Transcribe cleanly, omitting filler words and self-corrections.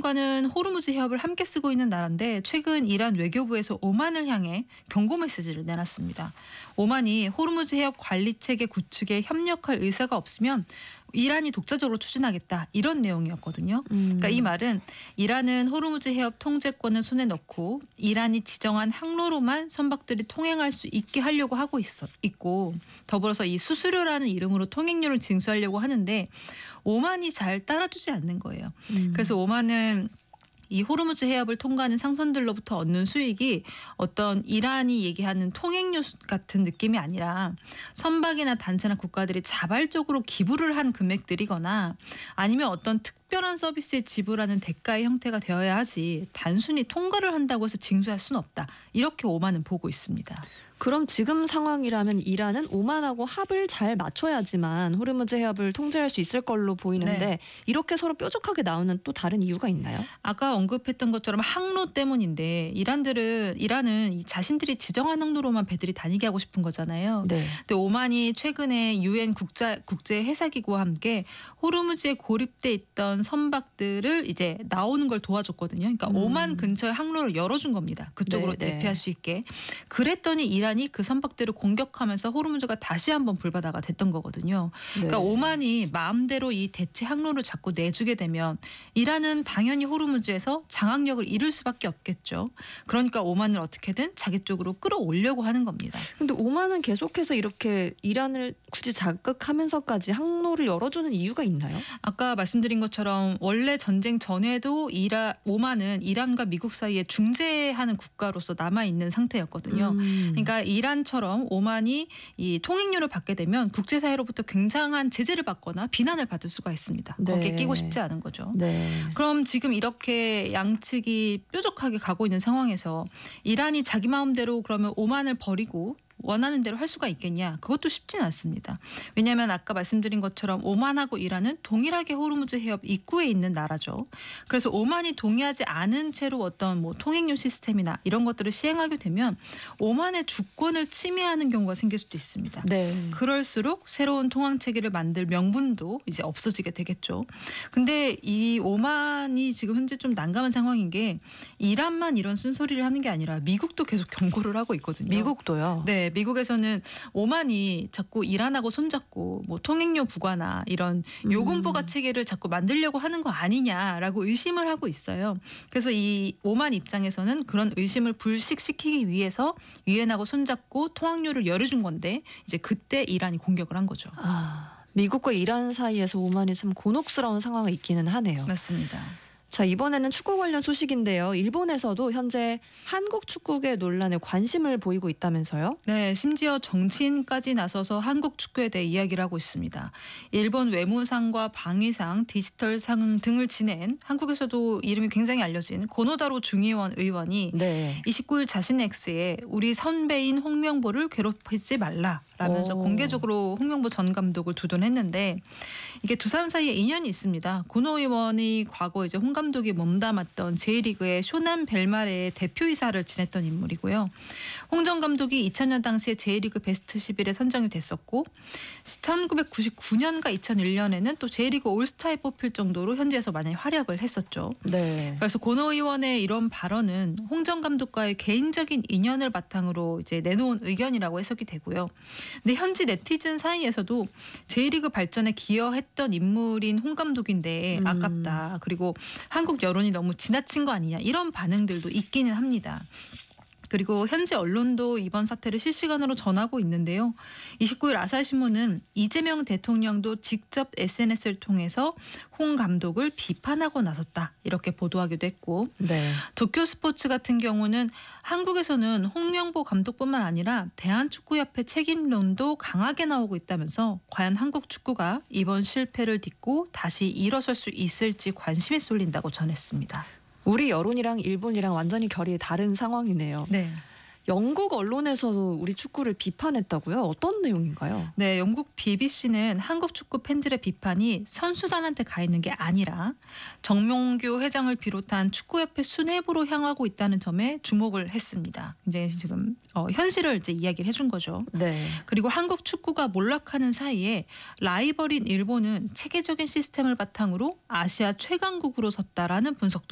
이란과는 호르무즈 해협을 함께 쓰고 있는 나라인데 최근 이란 외교부에서 오만을 향해 경고 메시지를 내놨습니다. 오만이 호르무즈 해협 관리체계 구축에 협력할 의사가 없으면 이란이 독자적으로 추진하겠다 이런 내용이었거든요. 그러니까 이 말은 이란은 호르무즈 해협 통제권을 손에 넣고 이란이 지정한 항로로만 선박들이 통행할 수 있게 하려고 하고 있고 더불어서 이 수수료라는 이름으로 통행료를 징수하려고 하는데 오만이 잘 따라주지 않는 거예요. 그래서 오만은 이 호르무즈 해협을 통과하는 상선들로부터 얻는 수익이 어떤 이란이 얘기하는 통행료 같은 느낌이 아니라 선박이나 단체나 국가들이 자발적으로 기부를 한 금액들이거나 아니면 어떤 특별한 서비스에 지불하는 대가의 형태가 되어야 하지 단순히 통과를 한다고 해서 징수할 수는 없다. 이렇게 오만은 보고 있습니다. 그럼 지금 상황이라면 이란은 오만하고 합을 잘 맞춰야지만 호르무즈 해협을 통제할 수 있을 걸로 보이는데 네. 이렇게 서로 뾰족하게 나오는 또 다른 이유가 있나요? 아까 언급했던 것처럼 항로 때문인데 이란은 이 자신들이 지정한 항로로만 배들이 다니게 하고 싶은 거잖아요. 네. 근데 오만이 최근에 UN 국제 해사기구와 함께 호르무즈에 고립돼 있던 선박들을 이제 나오는 걸 도와줬거든요. 그러니까 오만 근처에 항로를 열어준 겁니다. 그쪽으로 네, 대피할 수 있게. 그랬더니 이란이 그 선박들을 공격하면서 호르무즈가 다시 한번 불바다가 됐던 거거든요. 그러니까 네. 오만이 마음대로 이 대체 항로를 자꾸 내주게 되면 이란은 당연히 호르무즈에서 장악력을 잃을 수밖에 없겠죠. 그러니까 오만을 어떻게든 자기 쪽으로 끌어올려고 하는 겁니다. 근데 오만은 계속해서 이렇게 이란을 굳이 자극하면서까지 항로를 열어주는 이유가 있나요? 아까 말씀드린 것처럼 원래 전쟁 전에도 오만은 이란과 미국 사이에 중재하는 국가로서 남아있는 상태였거든요. 그러니까 이란처럼 오만이 이 통행료를 받게 되면 국제사회로부터 굉장한 제재를 받거나 비난을 받을 수가 있습니다. 네. 거기에 끼고 싶지 않은 거죠. 네. 그럼 지금 이렇게 양측이 뾰족하게 가고 있는 상황에서 이란이 자기 마음대로 그러면 오만을 버리고 원하는 대로 할 수가 있겠냐? 그것도 쉽지는 않습니다. 왜냐하면 아까 말씀드린 것처럼 오만하고 이란은 동일하게 호르무즈 해협 입구에 있는 나라죠. 그래서 오만이 동의하지 않은 채로 어떤 뭐 통행료 시스템이나 이런 것들을 시행하게 되면 오만의 주권을 침해하는 경우가 생길 수도 있습니다. 네. 그럴수록 새로운 통항 체계를 만들 명분도 이제 없어지게 되겠죠. 근데 이 오만이 지금 현재 좀 난감한 상황인 게 이란만 이런 쓴소리를 하는 게 아니라 미국도 계속 경고를 하고 있거든요. 미국도요? 네, 미국에서는 오만이 자꾸 이란하고 손잡고 뭐 통행료 부과나 이런 요금 부과 체계를 자꾸 만들려고 하는 거 아니냐라고 의심을 하고 있어요. 그래서 이 오만 입장에서는 그런 의심을 불식시키기 위해서 유엔하고 손잡고 통항료를 열어준 건데 이제 그때 이란이 공격을 한 거죠. 미국과 이란 사이에서 오만이 참 곤혹스러운 상황이 있기는 하네요. 맞습니다. 자, 이번에는 축구 관련 소식인데요. 일본에서도 현재 한국 축구계 논란에 관심을 보이고 있다면서요? 네, 심지어 정치인까지 나서서 한국 축구에 대해 이야기를 하고 있습니다. 일본 외무상과 방위상, 디지털상 등을 지낸 한국에서도 이름이 굉장히 알려진 고노다로 중의원 의원이 네. 29일 자신의 X에 우리 선배인 홍명보를 괴롭히지 말라라면서 공개적으로 홍명보 전 감독을 두둔했는데 이게 두 사람 사이에 인연이 있습니다. 고노 의원이 과거 이제 홍 감독이 몸담았던 J리그의 쇼남 벨마레의 대표이사를 지냈던 인물이고요. 홍 전 감독이 2000년 당시에 J리그 베스트 11에 선정이 됐었고 1999년과 2001년에는 또 J리그 올스타에 뽑힐 정도로 현지에서 많이 활약을 했었죠. 네. 그래서 고노 의원의 이런 발언은 홍 전 감독과의 개인적인 인연을 바탕으로 이제 내놓은 의견이라고 해석이 되고요. 근데 현지 네티즌 사이에서도 J리그 발전에 기여했던 인물인 홍 감독인데 아깝다. 그리고 한국 여론이 너무 지나친 거 아니냐 이런 반응들도 있기는 합니다. 그리고 현지 언론도 이번 사태를 실시간으로 전하고 있는데요. 29일 아사히신문은 이재명 대통령도 직접 SNS를 통해서 홍 감독을 비판하고 나섰다 이렇게 보도하기도 했고 네. 도쿄스포츠 같은 경우는 한국에서는 홍명보 감독뿐만 아니라 대한축구협회 책임론도 강하게 나오고 있다면서 과연 한국 축구가 이번 실패를 딛고 다시 일어설 수 있을지 관심이 쏠린다고 전했습니다. 우리 여론이랑 일본이랑 완전히 결이 다른 상황이네요. 네. 영국 언론에서도 우리 축구를 비판했다고요? 어떤 내용인가요? 네, 영국 BBC는 한국 축구 팬들의 비판이 선수단한테 가 있는 게 아니라 정몽규 회장을 비롯한 축구협회 수뇌부로 향하고 있다는 점에 주목을 했습니다. 이제 지금 현실을 이제 이야기를 해준 거죠. 네. 그리고 한국 축구가 몰락하는 사이에 라이벌인 일본은 체계적인 시스템을 바탕으로 아시아 최강국으로 섰다라는 분석도